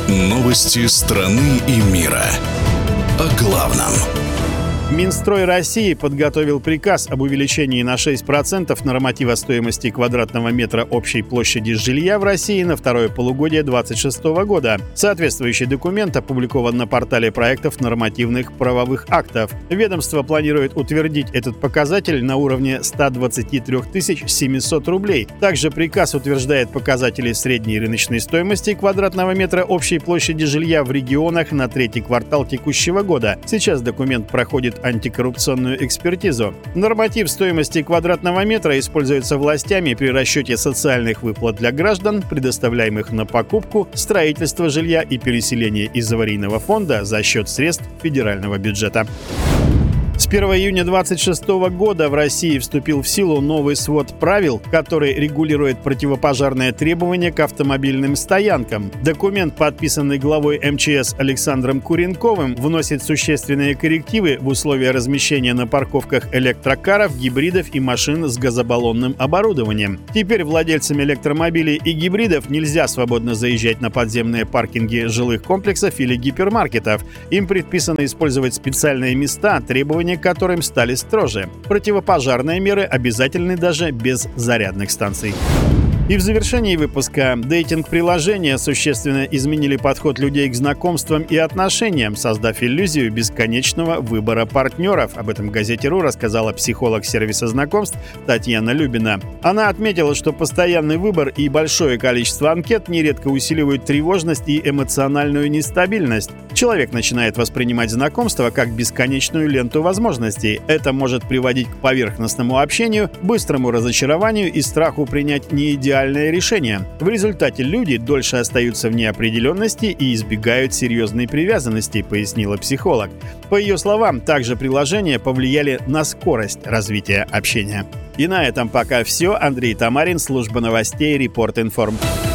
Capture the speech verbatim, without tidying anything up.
Новости страны и мира. О главном. Минстрой России подготовил приказ об увеличении на шесть процентов норматива стоимости квадратного метра общей площади жилья в России на второе полугодие две тысячи двадцать шестого года. Соответствующий документ опубликован на портале проектов нормативных правовых актов. Ведомство планирует утвердить этот показатель на уровне ста двадцати трёх тысяч семисот рублей. Также приказ утверждает показатели средней рыночной стоимости квадратного метра общей площади жилья в регионах на третий квартал текущего года. Сейчас документ проходит антикоррупционную экспертизу. Норматив стоимости квадратного метра используется властями при расчете социальных выплат для граждан, предоставляемых на покупку, строительство жилья и переселение из аварийного фонда за счет средств федерального бюджета. С первого июня две тысячи двадцать шестого года в России вступил в силу новый свод правил, который регулирует противопожарные требования к автомобильным стоянкам. Документ, подписанный главой эм че эс Александром Куренковым, вносит существенные коррективы в условия размещения на парковках электрокаров, гибридов и машин с газобаллонным оборудованием. Теперь владельцам электромобилей и гибридов нельзя свободно заезжать на подземные паркинги жилых комплексов или гипермаркетов. Им предписано использовать специальные места, требования к которым стали строже. Противопожарные меры обязательны даже без зарядных станций. И в завершении выпуска дейтинг-приложения существенно изменили подход людей к знакомствам и отношениям, создав иллюзию бесконечного выбора партнеров. Об этом газете РУ рассказала психолог сервиса знакомств Татьяна Любина. Она отметила, что постоянный выбор и большое количество анкет нередко усиливают тревожность и эмоциональную нестабильность. Человек начинает воспринимать знакомство как бесконечную ленту возможностей. Это может приводить к поверхностному общению, быстрому разочарованию и страху принять неидеальное решение. В результате люди дольше остаются в неопределенности и избегают серьезной привязанности, пояснила психолог. По ее словам, также приложения повлияли на скорость развития общения. И на этом пока все. Андрей Тамарин, служба новостей Репорт Информ.